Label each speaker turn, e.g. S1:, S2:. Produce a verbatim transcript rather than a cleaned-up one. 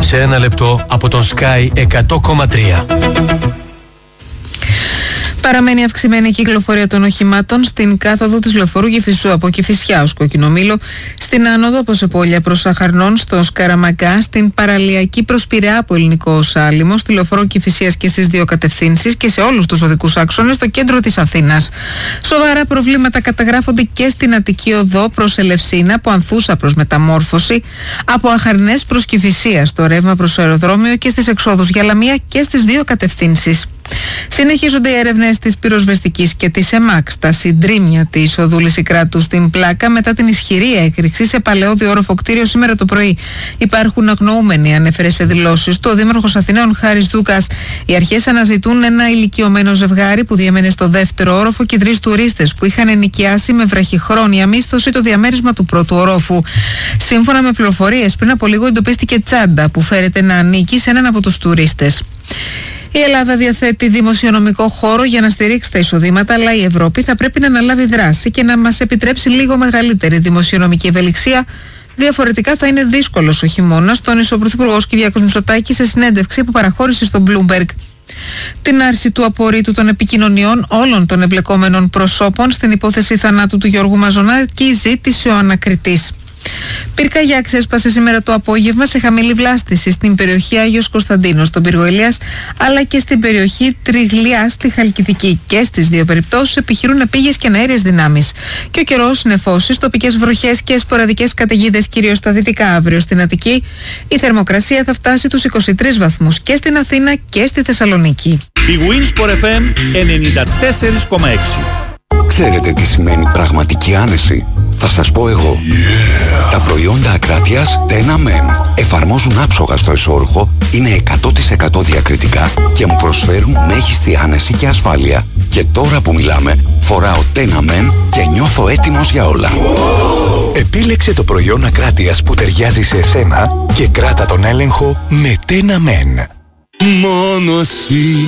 S1: σε ένα λεπτό από τον Sky εκατό κόμμα τρία.
S2: Παραμένει αυξημένη η κυκλοφορία των οχημάτων στην κάθοδο της λεωφορού Κηφισού από Κηφισιά ως Κοκκινομήλο, στην άνοδο από Σεπόλια προς Αχαρνών, στο Σκαραμαγκά, στην παραλιακή προς Πειραιά από Ελληνικό ως Άλυμο, στη λεωφορώ Κηφισίας και στις δύο κατευθύνσεις και σε όλους τους οδικούς άξονες στο κέντρο της Αθήνας. Σοβαρά προβλήματα καταγράφονται και στην Αττική Οδό προς Ελευσίνα, από Ανθούσα προς Μεταμόρφωση, από Αχαρνές προς Κηφισία, στο ρεύμα προς το αεροδρόμιο και στις εξόδους για Λαμία και στις δύο κατευθύνσεις. Συνεχίζονται οι έρευνες της πυροσβεστικής και της ΕΜΑΚ στα συντρίμμια της οδού Λυσικράτου στην Πλάκα μετά την ισχυρή έκρηξη σε παλαιόδιο όροφο κτίριο σήμερα το πρωί. Υπάρχουν αγνοούμενοι, ανέφερε σε δηλώσεις του ο Δήμαρχος Αθηναίων Χάρης Δούκας. Οι αρχές αναζητούν ένα ηλικιωμένο ζευγάρι που διέμενε στο δεύτερο όροφο και τρεις τουρίστες που είχαν ενοικιάσει με βραχυχρόνια μίσθωση το διαμέρισμα του πρώτου ορόφου. Σύμφωνα με πληροφορίες, πριν από λίγο εντοπίστηκε τσάντα που φέρεται να ανήκει σε έναν από τους τουρίστες. Η Ελλάδα διαθέτει δημοσιονομικό χώρο για να στηρίξει τα εισοδήματα, αλλά η Ευρώπη θα πρέπει να αναλάβει δράση και να μας επιτρέψει λίγο μεγαλύτερη δημοσιονομική ευελιξία. Διαφορετικά θα είναι δύσκολος ο χειμώνας, τόνισε ο Πρωθυπουργός Κυριάκος Μητσοτάκης σε συνέντευξη που παραχώρησε στο Bloomberg. Την άρση του απορρίτου των επικοινωνιών όλων των εμπλεκόμενων προσώπων στην υπόθεση θανάτου του Γιώργου Μαζονάκη ζήτησε ο ανακριτής. Πυρκαγιά ξέσπασε σήμερα το απόγευμα σε χαμηλή βλάστηση στην περιοχή Άγιος Κωνσταντίνος στον πύργο Ηλίας, αλλά και στην περιοχή Τριγλιά στη Χαλκιδική. Και στις δύο περιπτώσεις επιχειρούν επίγειες και αέριες δυνάμεις. Και ο καιρός νεφώσεις, τοπικές βροχές και σποραδικές καταιγίδες κυρίως στα δυτικά. Αύριο στην Αττική η θερμοκρασία θα φτάσει τους είκοσι τρεις βαθμούς και στην Αθήνα και στη Θεσσαλονίκη.
S3: Η Winsport εφ εμ ενενήντα τέσσερα κόμμα έξι.
S4: Ξέρετε τι σημαίνει πραγματική άνεση? Θα σας πω εγώ. Yeah. Τα προϊόντα Ακράτειας Tena Men εφαρμόζουν άψογα στο εσώρουχο, είναι εκατό τοις εκατό διακριτικά και μου προσφέρουν μέγιστη άνεση και ασφάλεια. Και τώρα που μιλάμε, φοράω Tena Men και νιώθω έτοιμος για όλα.
S5: Oh. Επίλεξε το προϊόν Ακράτειας που ταιριάζει σε εσένα και κράτα τον έλεγχο με Tena Men.
S6: Μόνο εσύ